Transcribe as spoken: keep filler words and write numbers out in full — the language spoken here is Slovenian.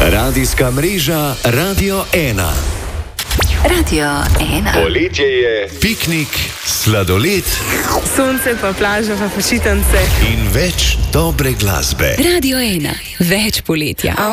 Radijska mreža Radio ena. Radio ena. Poletje je, piknik, sladoled, sonce pa plaža pa počitnice in več dobre glasbe. Radio ena. Več poletja.